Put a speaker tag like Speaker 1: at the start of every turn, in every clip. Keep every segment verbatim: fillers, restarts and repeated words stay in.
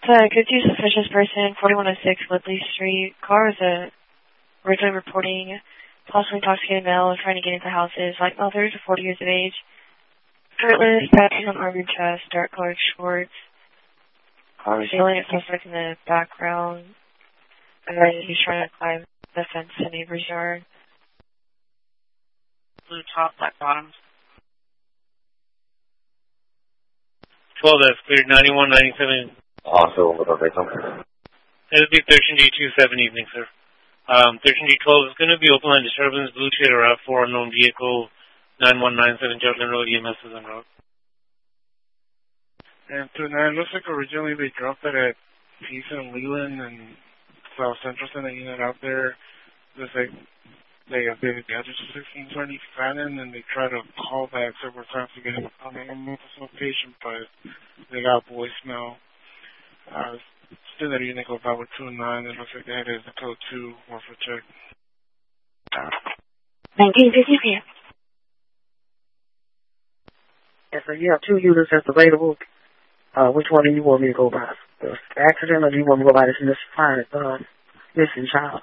Speaker 1: Uh, good to suspicious person, forty-one oh six Woodley Street. Car is a originally reporting possibly intoxicated male and trying to get into houses, like male thirty to forty years of age. Shirtless, tattoos on arm and chest, dark colored shorts. Car was yelling at suspect in the background. Uh, he's trying to climb the fence to the neighbor's yard.
Speaker 2: Blue top, black bottoms.
Speaker 3: twelve, that's cleared. ninety-one ninety-seven.
Speaker 4: Also, what about something?
Speaker 3: It'll be thirteen D twenty-seven evening, sir. Um, thirteen D twelve is going to be open line disturbance, blue shade or R four, unknown vehicle, nine one nine seven Jutland Road, E M S is en route.
Speaker 5: And two nine, looks like originally they dropped it at Peace and Leland and South Central, sent a unit out there. Looks like they updated the address to sixteen twenty Fannin, and they tried to call back several times to get him on the location, but they got voicemail. Uh, still that unit go back with two nine. It looks like they had a code two or for check.
Speaker 1: nineteen fifty-three.
Speaker 6: Yes, sir. You have two units that's available. Uh, which one do you want me to go by? The accident, or do you want me to go by this misfired, uh, missing child?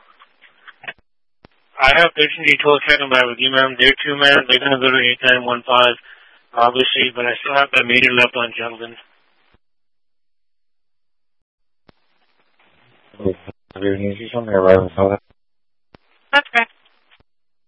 Speaker 3: I have thirteen D twelve checking back with you, ma'am. They're two, ma'am. They're going to go to eight nine one five, obviously, but I still have that meter left on Jutland.
Speaker 4: Can you see something around?
Speaker 2: That's great.